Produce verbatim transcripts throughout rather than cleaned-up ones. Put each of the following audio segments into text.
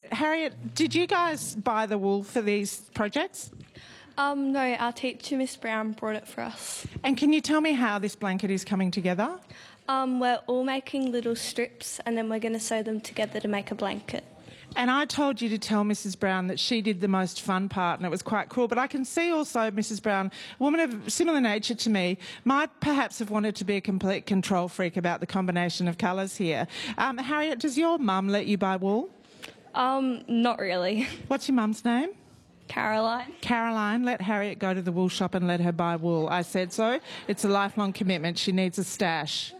Harriet, did you guys buy the wool for these projects? Um, no, our teacher, Miss Brown, brought it for us. And can you tell me how this blanket is coming together? Um, we're all making little strips and then we're going to sew them together to make a blanket. And I told you to tell Missus Brown that she did the most fun part, and it was quite cool. But I can see also Missus Brown, a woman of similar nature to me, might perhaps have wanted to be a complete control freak about the combination of colours here. Um, Harriet, does your mum let you buy wool? Um, not really. What's your mum's name? Caroline. Caroline, let Harriet go to the wool shop and let her buy wool. I said so. It's a lifelong commitment. She needs a stash.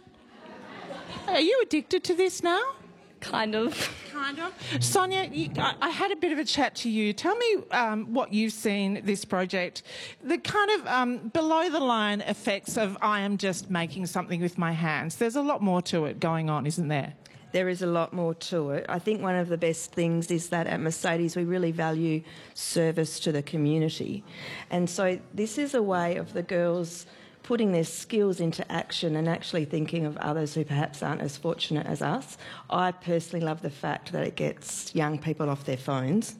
Are you addicted to this now? Kind of. Kind of. Sonia, you, I, I had a bit of a chat to you. Tell me um, what you've seen this project, the kind of um, below-the-line effects of I am just making something with my hands. There's a lot more to it going on, isn't there? There is a lot more to it. I think one of the best things is that at Mercedes we really value service to the community. And so this is a way of the girls putting their skills into action and actually thinking of others who perhaps aren't as fortunate as us. I personally love the fact that it gets young people off their phones.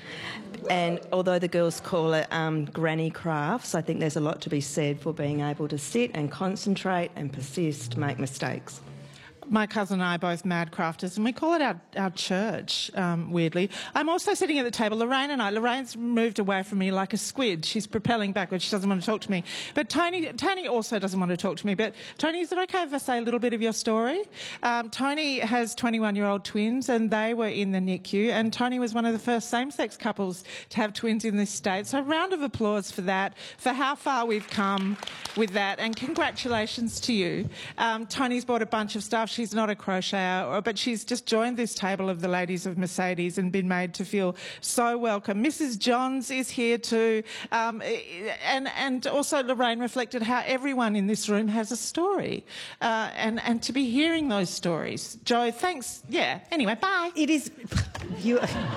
And although the girls call it um, granny crafts, I think there's a lot to be said for being able to sit and concentrate and persist, make mistakes. My cousin and I are both mad crafters, and we call it our, our church, um, weirdly. I'm also sitting at the table. Lorraine and I, Lorraine's moved away from me like a squid. She's propelling backwards. She doesn't want to talk to me. But Tony, Tony also doesn't want to talk to me. But Tony, is it okay if I say a little bit of your story? Um, Tony has twenty-one-year-old twins, and they were in the N I C U, and Tony was one of the first same-sex couples to have twins in this state. So a round of applause for that, for how far we've come with that, and congratulations to you. Um, Tony's bought a bunch of stuff. She's not a crocheter, but she's just joined this table of the ladies of Mercedes and been made to feel so welcome. Missus Johns is here too, um, and and also Lorraine reflected how everyone in this room has a story, uh, and and to be hearing those stories. Jo, thanks. Yeah. Anyway, bye. It is you.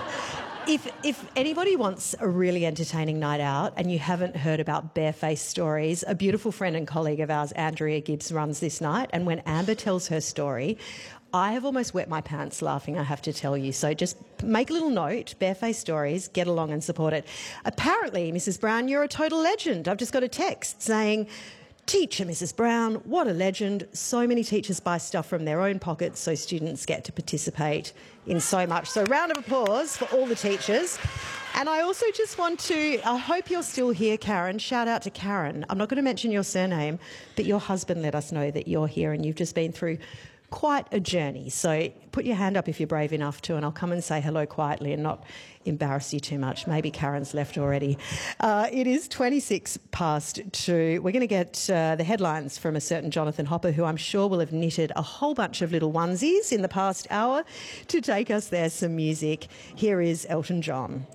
If, if anybody wants a really entertaining night out and you haven't heard about Barefaced Stories, a beautiful friend and colleague of ours, Andrea Gibbs, runs this night. And when Amber tells her story, I have almost wet my pants laughing, I have to tell you. So just make a little note, Barefaced Stories, get along and support it. Apparently, Missus Brown, you're a total legend. I've just got a text saying, "Teacher Missus Brown, what a legend. So many teachers buy stuff from their own pockets so students get to participate in so much." So round of applause for all the teachers. And I also just want to, I hope you're still here, Karen. Shout out to Karen. I'm not going to mention your surname, but your husband let us know that you're here and you've just been through quite a journey. So put your hand up if you're brave enough to, and I'll come and say hello quietly and not embarrass you too much. Maybe Karen's left already. Uh, it is twenty-six past two. We're going to get uh, the headlines from a certain Jonathan Hopper, who I'm sure will have knitted a whole bunch of little onesies in the past hour. To take us there, some music. Here is Elton John.